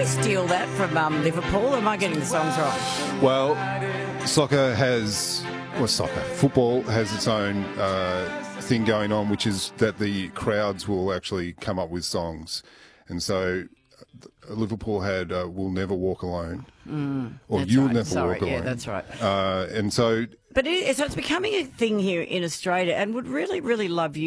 steal that from Liverpool? Am I getting the songs wrong? Well, football has its own thing going on, which is that the crowds will actually come up with songs. And so Liverpool had We'll Never Walk Alone, or You'll Never Walk Alone. Yeah, that's right. And so... But so it's becoming a thing here in Australia, and would really, really love you